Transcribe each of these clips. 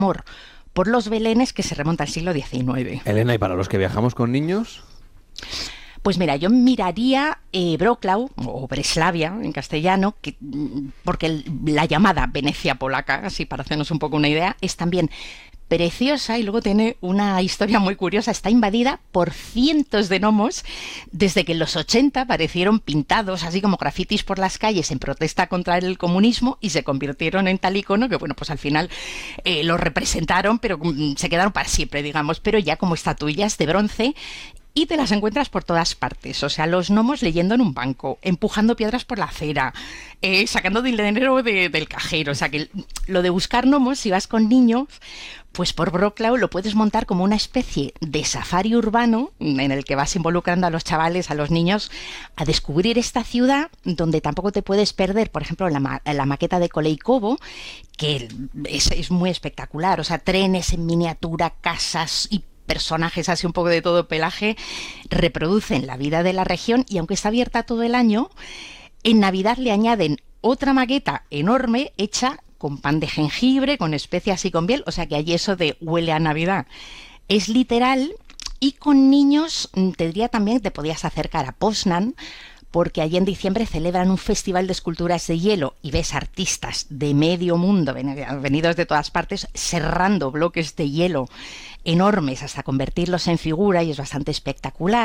por los belenes que se remonta al siglo XIX. Elena, ¿y para los que viajamos con niños? Pues mira, yo miraría Wrocław o Breslavia en castellano, porque la llamada Venecia polaca, así para hacernos un poco una idea, es también preciosa y luego tiene una historia muy curiosa. Está invadida por cientos de gnomos desde que en los 80 aparecieron pintados así como grafitis por las calles en protesta contra el comunismo y se convirtieron en tal icono que, bueno, pues al final lo representaron, pero se quedaron para siempre, digamos, pero ya como estatuillas de bronce. Y te las encuentras por todas partes, o sea, los gnomos leyendo en un banco, empujando piedras por la acera, sacando dinero del cajero. O sea, que lo de buscar gnomos, si vas con niños, pues por Wrocław lo puedes montar como una especie de safari urbano en el que vas involucrando a los chavales, a los niños, a descubrir esta ciudad donde tampoco te puedes perder, por ejemplo, la maqueta de Kolejkovo, que es muy espectacular. O sea, trenes en miniatura, casas y personajes así un poco de todo pelaje reproducen la vida de la región, y aunque está abierta todo el año, en Navidad le añaden otra maqueta enorme hecha con pan de jengibre, con especias y con miel. O sea que allí eso de huele a Navidad es literal. Y con niños te diría también que te podías acercar a Poznan, porque allí en diciembre celebran un festival de esculturas de hielo y ves artistas de medio mundo, venidos de todas partes, serrando bloques de hielo enormes hasta convertirlos en figura, y es bastante espectacular.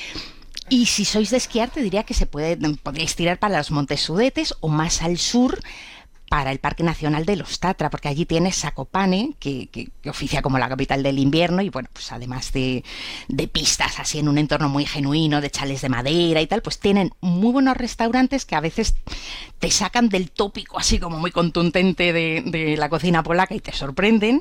Y si sois de esquiar, te diría que podríais tirar para los Montes Sudetes o más al sur para el Parque Nacional de los Tatra, porque allí tienes Zakopane, que oficia como la capital del invierno, y bueno, pues además de pistas así en un entorno muy genuino, de chales de madera y tal, pues tienen muy buenos restaurantes que a veces te sacan del tópico así como muy contundente de la cocina polaca y te sorprenden.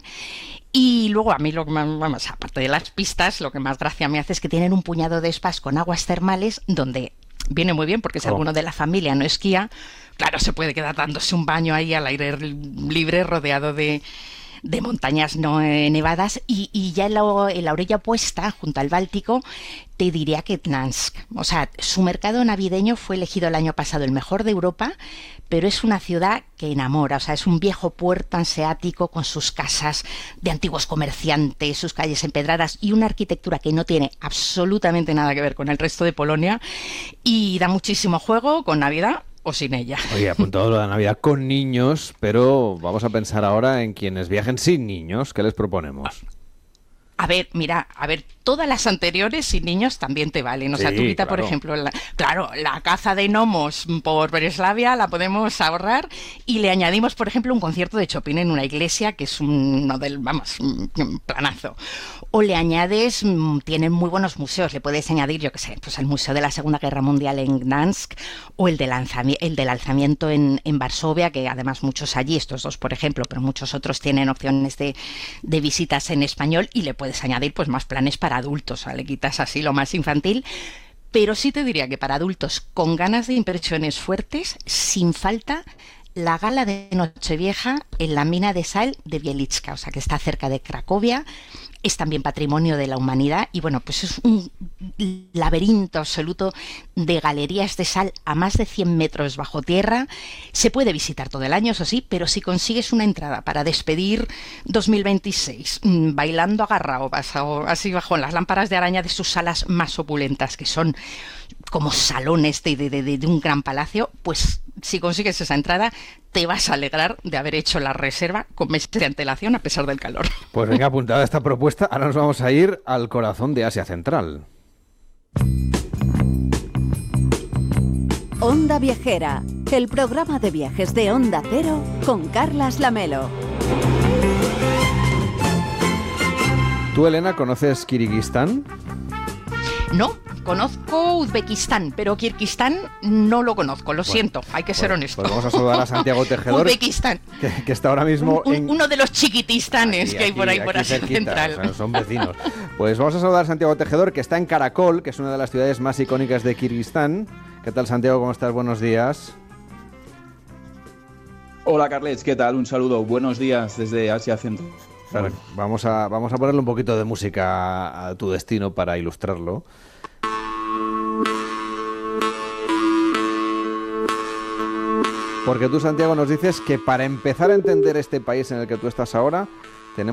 Y luego a mí lo que más, vamos, aparte de las pistas, lo que más gracia me hace es que tienen un puñado de spas con aguas termales donde viene muy bien, porque si alguno de la familia no esquía, claro, se puede quedar dándose un baño ahí al aire libre, rodeado de montañas no nevadas. Y ya en la orilla opuesta, junto al Báltico, te diría que Gdansk. O sea, su mercado navideño fue elegido el año pasado el mejor de Europa, pero es una ciudad que enamora. O sea, es un viejo puerto hanseático con sus casas de antiguos comerciantes, sus calles empedradas y una arquitectura que no tiene absolutamente nada que ver con el resto de Polonia, y da muchísimo juego con Navidad o sin ella. Oye, apuntado lo de la Navidad con niños, pero vamos a pensar ahora en quienes viajen sin niños. ¿Qué les proponemos? A ver, mira, todas las anteriores sin niños también te valen. O sea, Sí, tú quita, claro. por ejemplo, la caza de gnomos por Breslavia la podemos ahorrar y le añadimos, por ejemplo, un concierto de Chopin en una iglesia, que es un planazo. O le añades, tienen muy buenos museos, le puedes añadir, yo qué sé, pues el Museo de la Segunda Guerra Mundial en Gdansk, o el del alzamiento en Varsovia, que además muchos allí, estos dos por ejemplo, pero muchos otros tienen opciones de visitas en español, y le puedes añadir pues más planes para adultos. O sea, le quitas así lo más infantil. Pero sí te diría que para adultos con ganas de impresiones fuertes, sin falta, la gala de Nochevieja en la mina de sal de Wieliczka, o sea, que está cerca de Cracovia. Es también patrimonio de la humanidad y bueno, pues es un laberinto absoluto de galerías de sal a más de 100 metros bajo tierra. Se puede visitar todo el año, eso sí, pero si consigues una entrada para despedir 2026 bailando agarrado, así bajo las lámparas de araña de sus salas más opulentas, que son como salones de un gran palacio, pues si consigues esa entrada te vas a alegrar de haber hecho la reserva con meses de antelación a pesar del calor. Pues venga, apuntada esta propuesta. Ahora nos vamos a ir al corazón de Asia Central. Onda Viajera, el programa de viajes de Onda Cero con Carlas Lamelo. ¿Tú, Elena, conoces Kirguistán? No, conozco Uzbekistán, pero Kirguistán no lo conozco, lo siento, hay que ser honesto. Pues vamos a saludar a Santiago Tejedor, Uzbekistán, que está ahora mismo en... uno de los chiquitistanes que hay por ahí por Asia cerquita, Central. O sea, son vecinos. Pues vamos a saludar a Santiago Tejedor, que está en Karakol, que es una de las ciudades más icónicas de Kirguistán. ¿Qué tal, Santiago? ¿Cómo estás? Buenos días. Hola, Carles, ¿qué tal? Un saludo, buenos días desde Asia Central. Bueno, vamos a ponerle un poquito de música a tu destino para ilustrarlo. Porque tú, Santiago, nos dices que para empezar a entender este país en el que tú estás ahora,